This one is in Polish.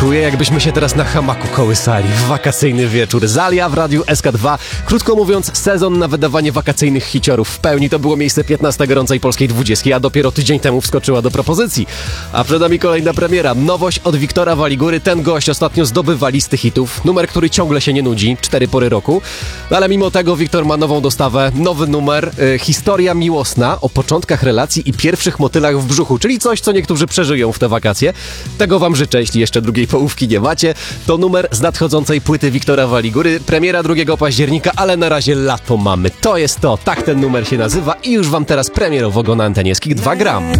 czuję, jakbyśmy się teraz na hamaku kołysali w wakacyjny wieczór. Zalia w Radiu SK2. Krótko mówiąc, sezon na wydawanie wakacyjnych hiciorów w pełni. To było miejsce 15 gorącej polskiej 20, a dopiero tydzień temu wskoczyła do propozycji. A przed nami kolejna premiera. Nowość od Wiktora Waligury. Ten gość ostatnio zdobywa listy hitów. Numer, który ciągle się nie nudzi. 4 pory roku. Ale mimo tego Wiktor ma nową dostawę, nowy numer. Historia miłosna o początkach relacji i pierwszych motylach w brzuchu. Czyli coś, co niektórzy przeżyją w te wakacje. Tego wam życzę, jeśli jeszcze drugiej połówki nie macie. To numer z nadchodzącej płyty Wiktora Waligury. Premiera 2 października, ale na razie lato mamy. To jest to, tak ten numer się nazywa i już wam teraz premierowo go na antenie Skik 2 gram.